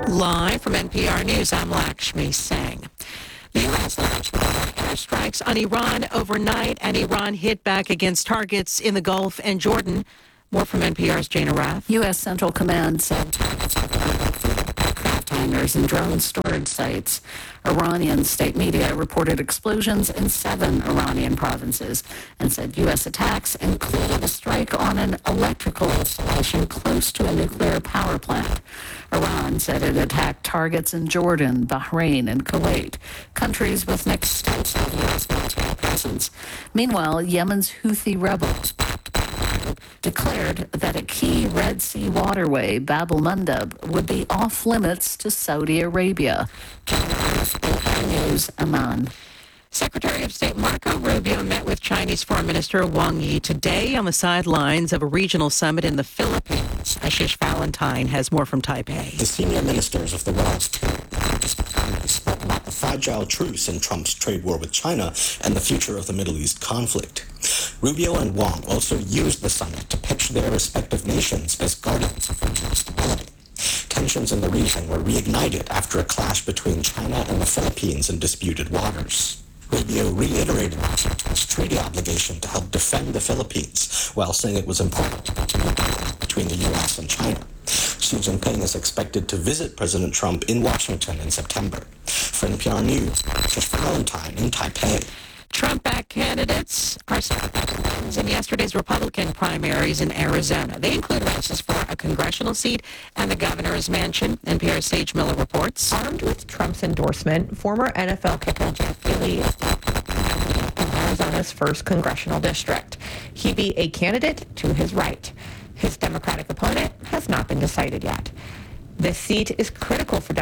Live from NPR News, I'm Lakshmi Singh. The U.S. launched airstrikes on Iran overnight, and Iran hit back against targets in the Gulf and Jordan. More from NPR's Jana Raff. U.S. Central Command said targets aircraft hangars and drone storage sites. Iranian state media reported explosions in 7 Iranian provinces and said U.S. attacks included a strike on an electrical installation close to a nuclear power plant. Iran said it attacked targets in Jordan, Bahrain, and Kuwait, countries with an extensive U.S. military presence. Meanwhile, Yemen's Houthi rebels declared that a key Red Sea waterway, Bab el-Mandeb, would be off limits to Saudi Arabia. News, Amman. Secretary of State Marco Rubio met with Chinese Foreign Minister Wang Yi today on the sidelines of a regional summit in the Philippines. Ashish Valentine has more from Taipei. The senior ministers of the world's two largest economies spoke about the fragile truce in Trump's trade war with China and the future of the Middle East conflict. Rubio and Wang also used the summit to pitch their respective nations as guardians of regional stability. Tensions in the region were reignited after a clash between China and the Philippines in disputed waters. Rubio reiterated Washington's treaty obligation to help defend the Philippines, while saying it was important to continue dialogue between the U.S. and China. Xi Jinping is expected to visit President Trump in Washington in September. For NPR News, Ashish Valentine in Taipei. Trump-backed candidates are in yesterday's Republican primaries in Arizona. They include races for a congressional seat and the governor's mansion. NPR's Sage Miller reports. Armed with Trump's endorsement, former NFL kicker Jeff Healey is in Arizona's 1st congressional district. He'd be a candidate to his right. His Democratic opponent has not been decided yet. This seat is critical for